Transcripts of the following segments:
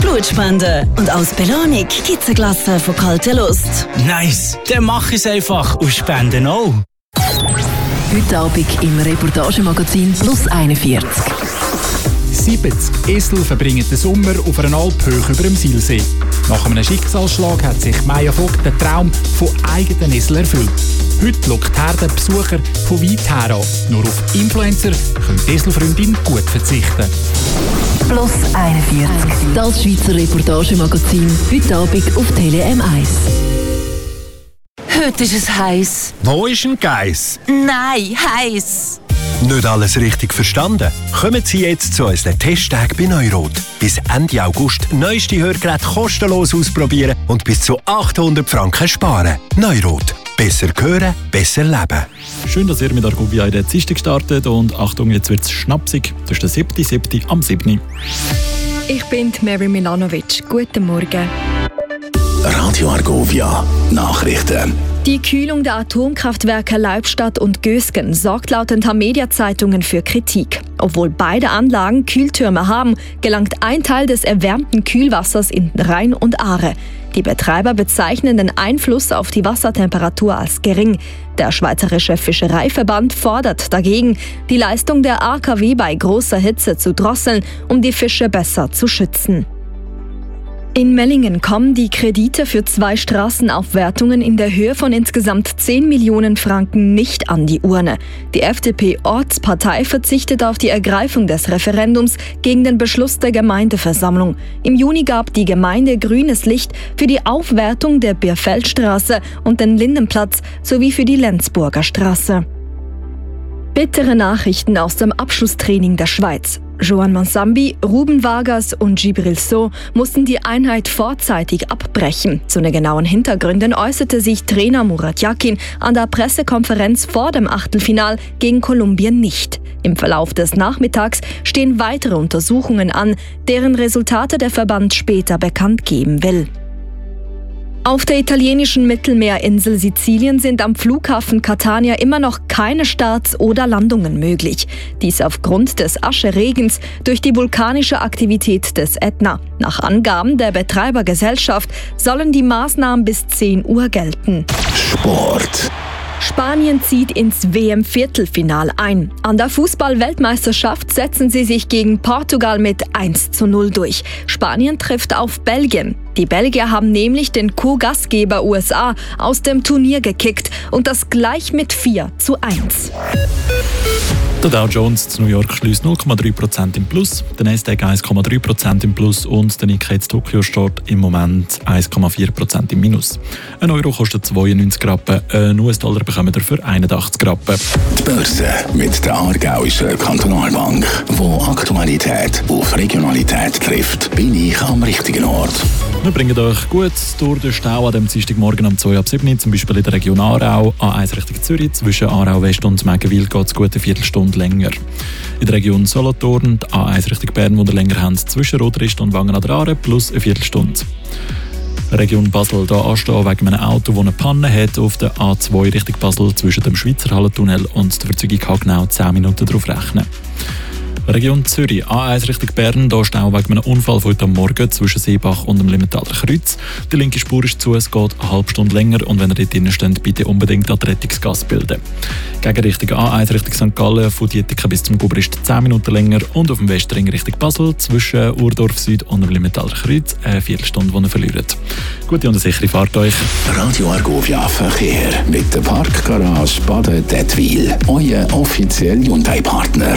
Blutspenden. Und als Belohnung gibt's eine Glasse von kalter Lust. Nice, dann mach es einfach und spenden auch. Heute Abend im Reportagemagazin Plus 41. 70 Esel verbringen den Sommer auf einer Alp hoch über dem Silsee. Nach einem Schicksalsschlag hat sich Maya Vogt den Traum von eigenen Esel erfüllt. Heute lockt die Herde Besucher von weit her an. Nur auf Influencer können die Eselfreundin gut verzichten. Plus 41. Das Schweizer Reportagemagazin. Heute Abend auf Tele M1. Heute ist es heiß. Wo ist ein Geiss? Nein, heiß. Nicht alles richtig verstanden? Kommen Sie jetzt zu unseren Testtagen bei Neurot. Bis Ende August neueste Hörgeräte kostenlos ausprobieren und bis zu 800 Franken sparen. Neurot. Besser hören, besser leben. Schön, dass ihr mit Argovia in der Dienstag startet. Und Achtung, jetzt wird es schnapsig. Das ist der 7.7. am 7. Ich bin Mary Milanovic. Guten Morgen. Radio Argovia. Nachrichten. Die Kühlung der Atomkraftwerke Leibstadt und Gösgen sorgt laut den Tamedia-Zeitungen für Kritik. Obwohl beide Anlagen Kühltürme haben, gelangt ein Teil des erwärmten Kühlwassers in den Rhein und Aare. Die Betreiber bezeichnen den Einfluss auf die Wassertemperatur als gering. Der Schweizerische Fischereiverband fordert dagegen, die Leistung der AKW bei großer Hitze zu drosseln, um die Fische besser zu schützen. In Mellingen kommen die Kredite für 2 Straßenaufwertungen in der Höhe von insgesamt 10 Millionen Franken nicht an die Urne. Die FDP-Ortspartei verzichtet auf die Ergreifung des Referendums gegen den Beschluss der Gemeindeversammlung. Im Juni gab die Gemeinde grünes Licht für die Aufwertung der Bierfeldstraße und den Lindenplatz sowie für die Lenzburger Straße. Bittere Nachrichten aus dem Abschlusstraining der Schweiz. Joan Mansambi, Ruben Vargas und Djibril Sow mussten die Einheit vorzeitig abbrechen. Zu den genauen Hintergründen äußerte sich Trainer Murat Yakin an der Pressekonferenz vor dem Achtelfinal gegen Kolumbien nicht. Im Verlauf des Nachmittags stehen weitere Untersuchungen an, deren Resultate der Verband später bekannt geben will. Auf der italienischen Mittelmeerinsel Sizilien sind am Flughafen Catania immer noch keine Starts oder Landungen möglich. Dies aufgrund des Ascheregens durch die vulkanische Aktivität des Ätna. Nach Angaben der Betreibergesellschaft sollen die Maßnahmen bis 10 Uhr gelten. Sport. Spanien zieht ins WM-Viertelfinal ein. An der Fußball-Weltmeisterschaft setzen sie sich gegen Portugal mit 1:0 durch. Spanien trifft auf Belgien. Die Belgier haben nämlich den Co-Gastgeber USA aus dem Turnier gekickt und das gleich mit 4:1. Der Dow Jones zu New York schließt 0,3% im Plus, der Nasdaq 1,3% im Plus und der Nikkei zu Tokio steht im Moment 1,4% im Minus. Ein Euro kostet 92 Rappen, ein US-Dollar bekommen wir für 81 Rappen. Die Börse mit der Aargauischen Kantonalbank, wo Aktualität auf Regionalität trifft, bin ich am richtigen Ort. Wir bringen euch gut durch den Stau an dem Dienstagmorgen um 2:07, zum Beispiel in der Region Aarau, A1 Richtung Zürich, zwischen Aarau West und Mägenwil geht es gut eine Viertelstunde länger. In der Region Solothurn, die A1 Richtung Bern, wo wir länger haben, zwischen Rotrist und Wangen an der Aare, plus eine Viertelstunde. Region Basel, hier anstehen wegen einem Auto, das eine Panne hat, auf der A2 Richtung Basel zwischen dem Schweizer Hallentunnel und der Verzeugung Hagenau 10 Minuten darauf rechnen. Region Zürich, A1 Richtung Bern, hier Stau wegen einem Unfall von heute Morgen zwischen Seebach und dem Limmentaler Kreuz. Die linke Spur ist zu, es geht eine halbe Stunde länger und wenn ihr dort drinnen steht, bitte unbedingt an die Rettungsgasse bilden. Gegenrichtung A1 Richtung St. Gallen, von Dietiken bis zum Gubrist 10 Minuten länger und auf dem Westring Richtung Basel zwischen Urdorf Süd und dem Limmentaler Kreuz eine Viertelstunde, die ihr verliert. Gute und eine sichere Fahrt euch. Radio Argovia Verkehr mit der Parkgarage Baden-Dettwil. Euer offizieller Hyundai-Partner.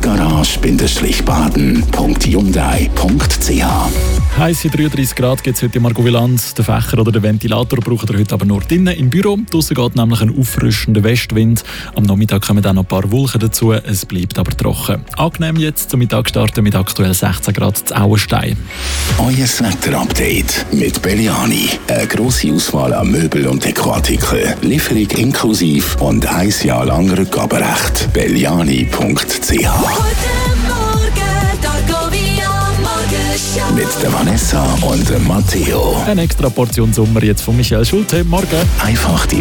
Parkgarage-baden.hyundai.ch. Heisse 33 Grad gibt es heute im Argoviland. Den Fächer oder den Ventilator braucht ihr heute aber nur drinnen im Büro. Draussen geht nämlich ein auffrischender Westwind. Am Nachmittag kommen dann noch ein paar Wolken dazu. Es bleibt aber trocken. Angenehm jetzt zum Mittag starten mit aktuell 16 Grad zu Auenstein. Euer Wetterupdate mit Belliani. Eine grosse Auswahl an Möbel und Dekoartikeln. Lieferung inklusive und 1 Jahr lang Rückgaberecht. Belliani.ch. Mit der Vanessa und dem Matteo. Eine extra Portion Sommer jetzt von Michael Schulte. Morgen. Einfach die